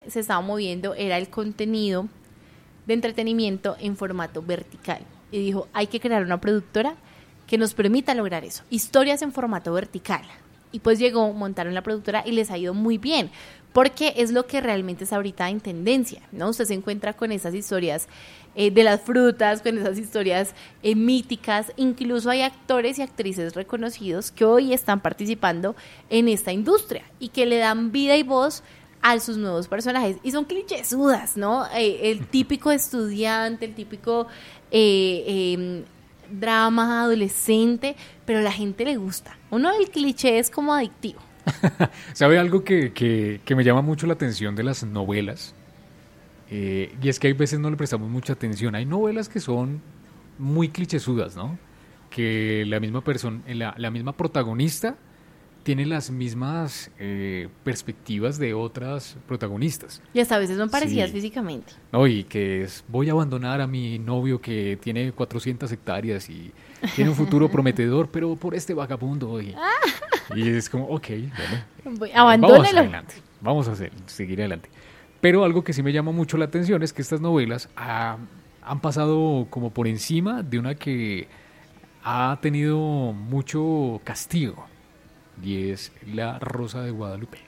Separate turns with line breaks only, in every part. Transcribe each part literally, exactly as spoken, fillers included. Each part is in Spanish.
se estaba moviendo era el contenido de entretenimiento en formato vertical. Y dijo, hay que crear una productora que nos permita lograr eso. Historias en formato vertical. Y pues llegó, montaron la productora y les ha ido muy bien, porque es lo que realmente es ahorita en tendencia, ¿no? Usted se encuentra con esas historias eh, de las frutas, con esas historias eh, míticas, incluso hay actores y actrices reconocidos que hoy están participando en esta industria y que le dan vida y voz a sus nuevos personajes, y son clichésudas, ¿no? Eh, el típico estudiante, el típico eh, eh, drama adolescente, pero a la gente le gusta. Uno, el cliché es como adictivo.
¿Sabe algo que, que, que me llama mucho la atención de las novelas? Eh, y es que hay veces no le prestamos mucha atención. Hay novelas que son muy clichésudas, ¿no? Que la misma persona, la, la misma protagonista tiene las mismas eh, perspectivas de otras protagonistas.
Y hasta a veces son parecidas
Sí. físicamente.
físicamente.
No, y que es, voy a abandonar a mi novio que tiene cuatrocientas hectáreas y tiene un futuro prometedor, pero por este vagabundo. Y, y es como, ok, bueno.
Voy-
Vamos
Abandónelo.
adelante, vamos a hacer, seguir adelante. Pero algo que sí me llama mucho la atención es que estas novelas ha- han pasado como por encima de una que ha tenido mucho castigo, y es La Rosa de Guadalupe.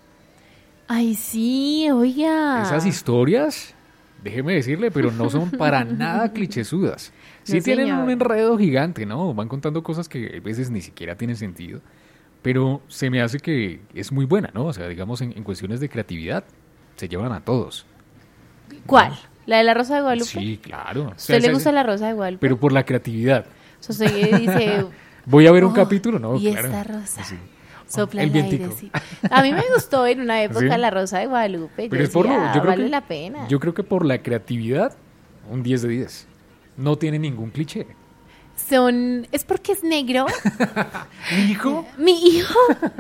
Ay, sí, oiga.
Esas historias, déjeme decirle, pero no son para nada clichésudas. Sí
No,
tienen
señor.
un enredo gigante, ¿no? Van contando cosas que a veces ni siquiera tienen sentido, pero se me hace que es muy buena, ¿no? O sea, digamos, en, en cuestiones de creatividad, se llevan a todos.
¿Cuál? ¿La de la Rosa de Guadalupe?
Sí, claro. O
¿A
sea,
usted le
se-
gusta la Rosa de Guadalupe?
Pero por la creatividad.
O sea, usted dice...
Voy a ver un
"Oh,
capítulo, ¿no?
y
claro.
esta rosa
Sí.
sopla
El
el aire,
vientico.
sí. A mí me gustó en una época
¿Sí?
la Rosa de Guadalupe.
Pero
yo
es por lo,
decía,
yo creo
vale
que,
la pena.
Yo creo que por la creatividad, un diez de diez. No tiene ningún cliché.
Son... ¿Es porque es negro?
¿Mi hijo?
Mi hijo,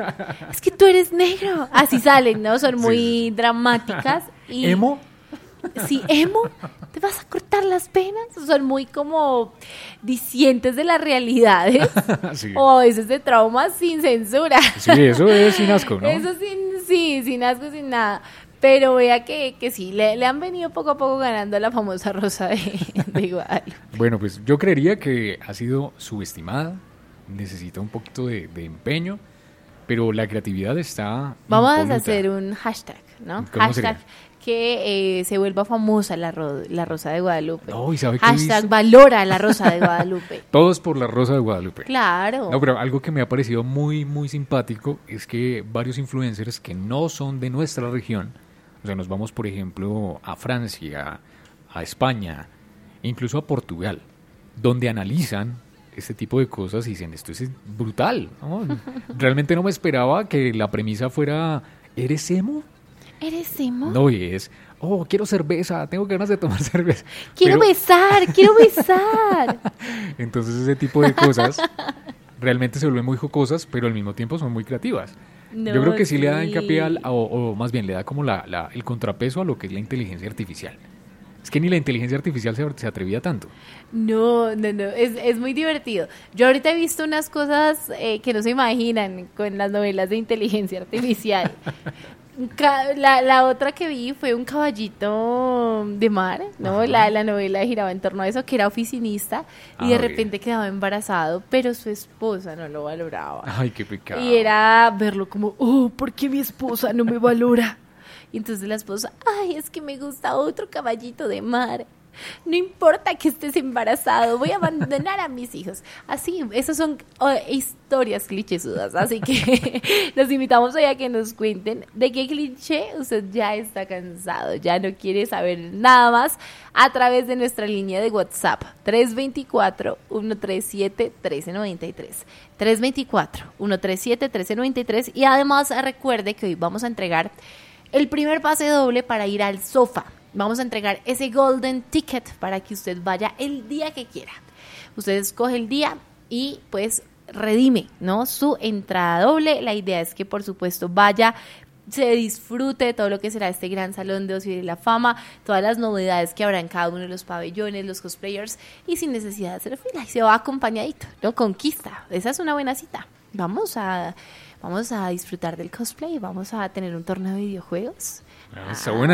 es que tú eres negro. Así salen, ¿no? Son muy
Sí, sí, sí.
dramáticas. Y,
¿Emo?
Sí, emo, ¿te vas a cortar las penas? Son muy como discientes de las realidades.
Sí.
O a veces de traumas sin censura.
Sí, eso es sin asco, ¿no?
Eso sin, sí, sin asco, sin nada. Pero vea que, que sí, le, le han venido poco a poco ganando la famosa Rosa de, de Guadalupe.
Bueno, pues yo creería que ha sido subestimada, necesita un poquito de, de empeño, pero la creatividad está
Vamos
impoluta.
a hacer un hashtag, ¿no?
¿Cómo
Hashtag
sería?
que eh, se vuelva famosa la, ro- la Rosa de Guadalupe.
No, ¿y sabe qué he
Hashtag
visto?
valora la Rosa de Guadalupe.
Todos por la Rosa de Guadalupe.
Claro.
No, pero algo que me ha parecido muy, muy simpático es que varios influencers que no son de nuestra región, o sea, nos vamos, por ejemplo, a Francia, a España, incluso a Portugal, donde analizan este tipo de cosas y dicen, esto es brutal, ¿no? Realmente no me esperaba que la premisa fuera, ¿eres emo?
¿Eres emo?
No, y es, oh, quiero cerveza, tengo ganas de tomar cerveza.
Quiero
Pero-
besar, quiero besar.
Entonces ese tipo de cosas realmente se vuelven muy jocosas, pero al mismo tiempo son muy creativas.
No,
Yo creo que sí, le da
sí.
hincapié al, o, o más bien le da como la, la- el contrapeso a lo que es la inteligencia artificial. Es que ni la inteligencia artificial se, se atrevía tanto.
No, no, no, es, es muy divertido. Yo ahorita he visto unas cosas eh, que no se imaginan con las novelas de inteligencia artificial. Un ca- La, la otra que vi fue un caballito de mar, ¿no?
Ajá.
La, la novela giraba en torno a eso, que era oficinista y
Ah,
de
ok.
repente quedaba embarazado, pero su esposa no lo valoraba.
Ay, qué pecado.
Y era verlo como, oh, ¿por qué mi esposa no me valora? Y entonces la esposa, ay, es que me gusta otro caballito de mar. No importa que estés embarazado, voy a abandonar a mis hijos. Así, esas son oh, historias clichésudas. Así que los invitamos hoy a que nos cuenten de qué cliché usted ya está cansado, ya no quiere saber nada más, a través de nuestra línea de WhatsApp tres dos cuatro, uno tres siete, uno tres nueve tres. tres dos cuatro, uno tres siete, uno tres nueve tres. Y además recuerde que hoy vamos a entregar el primer pase doble para ir al sofá. Vamos a entregar ese golden ticket para que usted vaya el día que quiera. Usted escoge el día y pues redime, ¿no? Su entrada doble. La idea es que por supuesto vaya, se disfrute de todo lo que será este gran salón de ocio y de la fama, todas las novedades que habrá en cada uno de los pabellones, los cosplayers, y sin necesidad de hacer fila, y se va acompañadito, ¿no? Conquista, esa es una buena cita. Vamos a, vamos a disfrutar del cosplay, vamos a tener un torneo de videojuegos.
Ah, está buena.